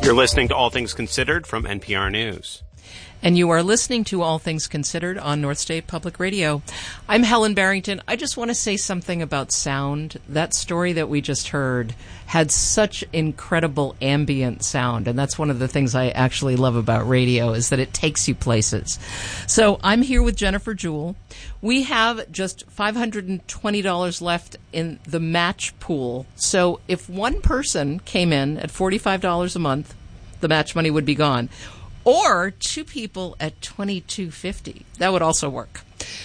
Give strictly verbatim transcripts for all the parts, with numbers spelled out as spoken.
You're listening to All Things Considered from N P R News. And you are listening to All Things Considered on North State Public Radio. I'm Helen Barrington. I just want to say something about sound. That story that we just heard had such incredible ambient sound, and that's one of the things I actually love about radio, is that it takes you places. So I'm here with Jennifer Jewell. We have just five hundred twenty dollars left in the match pool. So if one person came in at forty-five dollars a month, the match money would be gone. Or two people at twenty-two fifty. That would also work.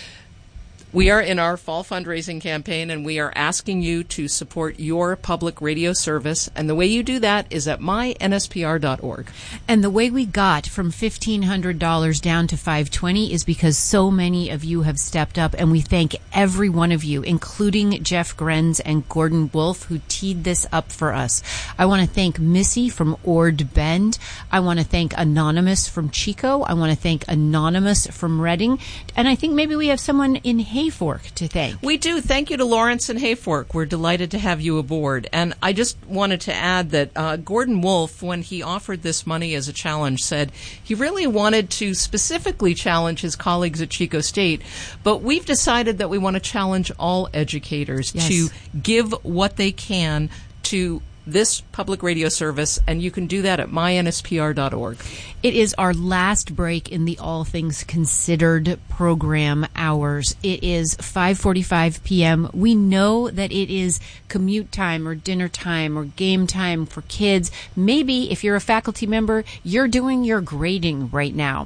We are in our fall fundraising campaign, and we are asking you to support your public radio service. And the way you do that is at my N S P R dot org. And the way we got from fifteen hundred dollars down to five hundred twenty dollars is because so many of you have stepped up, and we thank every one of you, including Jeff Grenz and Gordon Wolf, who teed this up for us. I want to thank Missy from Ord Bend. I want to thank Anonymous from Chico. I want to thank Anonymous from Reading. And I think maybe we have someone in Hayfork to thank. We do. Thank you to Lawrence and Hayfork. We're delighted to have you aboard. And I just wanted to add that uh, Gordon Wolf, when he offered this money as a challenge, said he really wanted to specifically challenge his colleagues at Chico State, but we've decided that we want to challenge all educators Yes. to give what they can to this public radio service, and you can do that at my N S P R dot org. It is our last break in the All Things Considered program hours. It is five forty-five p.m. We know that it is commute time or dinner time or game time for kids. Maybe if you're a faculty member, you're doing your grading right now.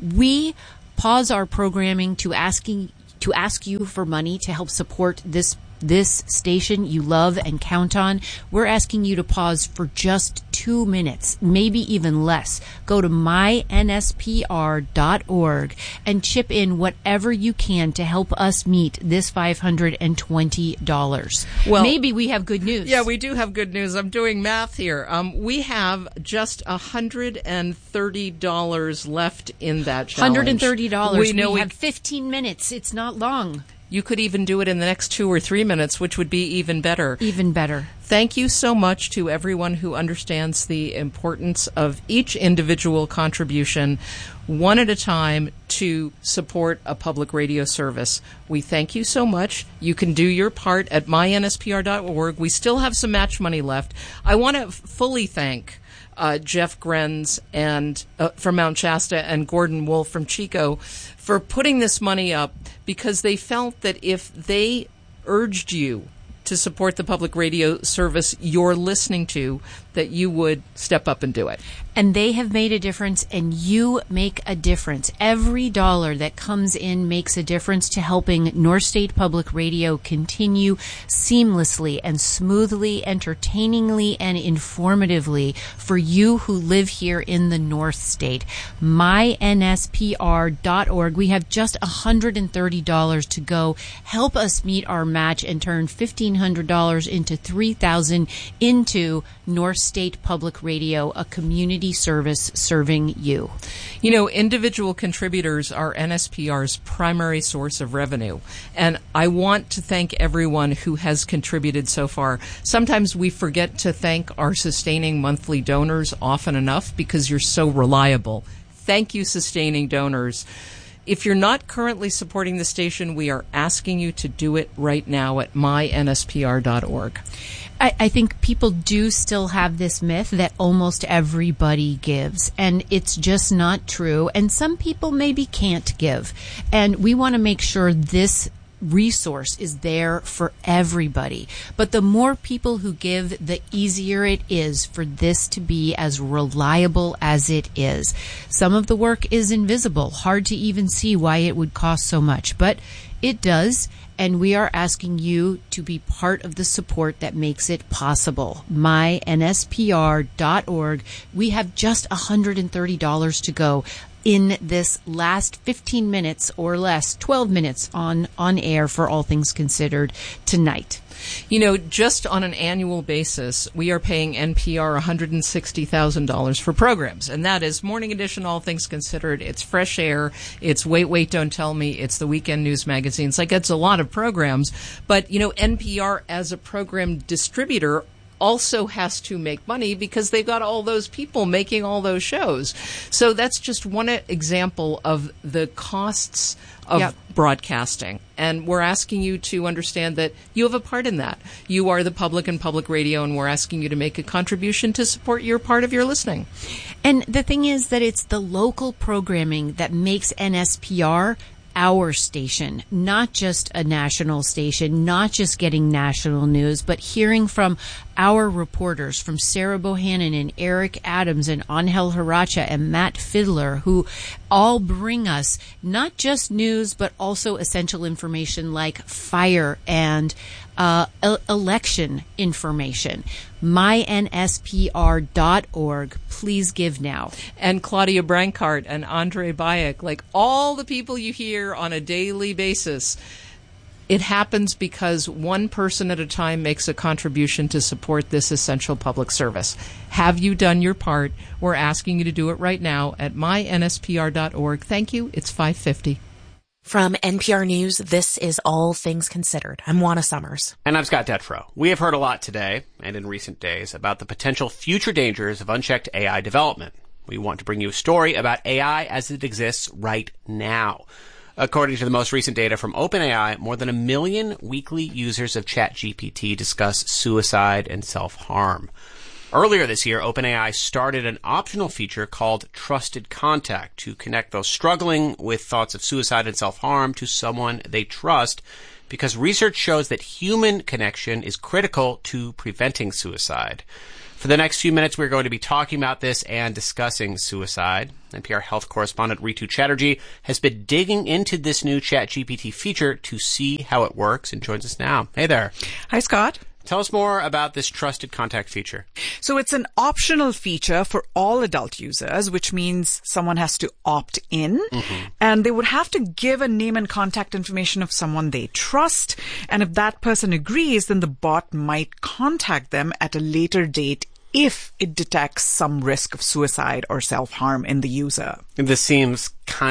We pause our programming to asking to ask you for money to help support this this station you love and count on. We're asking you to pause for just two minutes, maybe even less. Go to my N S P R dot org and chip in whatever you can to help us meet this five hundred twenty dollars. Well, maybe we have good news. Yeah, we do have good news. I'm doing math here. Um, we have just one hundred thirty dollars left in that challenge. one hundred thirty dollars. We know we we have fifteen minutes. It's not long. You could even do it in the next two or three minutes, which would be even better. Even better. Thank you so much to everyone who understands the importance of each individual contribution, one at a time, to support a public radio service. We thank you so much. You can do your part at my N S P R dot org. We still have some match money left. I want to f- fully thank Uh, Jeff Grenz and uh, from Mount Shasta and Gordon Wolf from Chico for putting this money up, because they felt that if they urged you to support the public radio service you're listening to, that you would step up and do it. And they have made a difference, and you make a difference. Every dollar that comes in makes a difference to helping North State Public Radio continue seamlessly and smoothly, entertainingly, and informatively for you who live here in the North State. my N S P R dot org. We have just one hundred thirty dollars to go. Help us meet our match and turn fifteen hundred dollars into three thousand dollars into North State Public Radio, a community service serving you. You know, individual contributors are N S P R's primary source of revenue, and I want to thank everyone who has contributed so far. Sometimes we forget to thank our sustaining monthly donors often enough because you're so reliable. Thank you, sustaining donors. If you're not currently supporting the station, we are asking you to do it right now at my N S P R dot org. I, I think people do still have this myth that almost everybody gives, and it's just not true. And some people maybe can't give. And we want to make sure this resource is there for everybody. But the more people who give, the easier it is for this to be as reliable as it is. Some of the work is invisible, hard to even see why it would cost so much, but it does. And we are asking you to be part of the support that makes it possible. my N S P R dot org. We have just one hundred thirty dollars to go in this last fifteen minutes or less, twelve minutes on, on air for All Things Considered tonight. You know, just on an annual basis, we are paying N P R one hundred sixty thousand dollars for programs. And that is Morning Edition, All Things Considered. It's Fresh Air. It's Wait, Wait, Don't Tell Me. It's the Weekend News magazines. Like, it's a lot of programs. But, you know, N P R as a program distributor also has to make money because they've got all those people making all those shows. So that's just one example of the costs of yep. broadcasting. And we're asking you to understand that you have a part in that. You are the public and public radio, and we're asking you to make a contribution to support your part of your listening. And the thing is that it's the local programming that makes N S P R our station, not just a national station, not just getting national news, but hearing from our reporters, from Sarah Bohannon and Eric Adams and Angel Haracha and Matt Fiddler, who all bring us not just news, but also essential information like fire and uh, e- election information. my N S P R dot org. Please give now. And Claudia Brancart and Andre Bayek, like all the people you hear on a daily basis, it happens because one person at a time makes a contribution to support this essential public service. Have you done your part? We're asking you to do it right now at my N S P R dot org. Thank you. It's five fifty. From N P R News, this is All Things Considered. I'm Juana Summers. And I'm Scott Detrow. We have heard a lot today, and in recent days, about the potential future dangers of unchecked A I development. We want to bring you a story about A I as it exists right now. According to the most recent data from OpenAI, more than a million weekly users of ChatGPT discuss suicide and self-harm. Earlier this year, OpenAI started an optional feature called Trusted Contact to connect those struggling with thoughts of suicide and self-harm to someone they trust, because research shows that human connection is critical to preventing suicide. For the next few minutes, we're going to be talking about this and discussing suicide. N P R health correspondent Ritu Chatterjee has been digging into this new ChatGPT feature to see how it works and joins us now. Hey there. Hi, Scott. Tell us more about this Trusted Contact feature. So it's an optional feature for all adult users, which means someone has to opt in, mm-hmm. and they would have to give a name and contact information of someone they trust. And if that person agrees, then the bot might contact them at a later date if it detects some risk of suicide or self-harm in the user. This seems kind